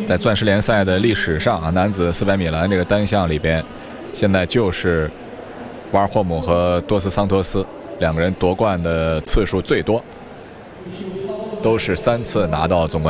在钻石联赛的历史上啊，男子400米栏这个单项里边，现在就是瓦尔霍姆和多斯桑托斯两个人夺冠的次数最多，都是3次拿到总冠军。